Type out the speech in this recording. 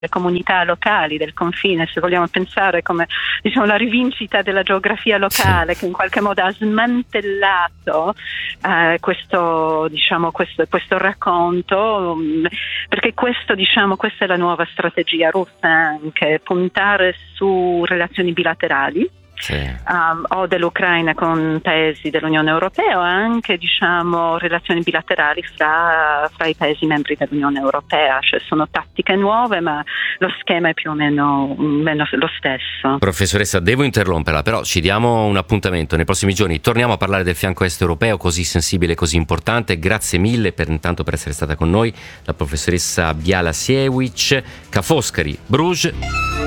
le comunità locali del confine, se vogliamo pensare come, diciamo, la rivincita della geografia locale, che in qualche modo ha smantellato questo racconto, perché questa è la nuova strategia russa, anche puntare su relazioni bilaterali. Sì. O dell'Ucraina con paesi dell'Unione Europea, o anche relazioni bilaterali fra i paesi membri dell'Unione Europea. Cioè sono tattiche nuove, ma lo schema è più o meno lo stesso. Professoressa, devo interromperla, però ci diamo un appuntamento nei prossimi giorni. Torniamo a parlare del fianco est europeo, così sensibile e così importante. Grazie mille per essere stata con noi, la professoressa Biala Siewicz, Ca' Foscari, Bruges.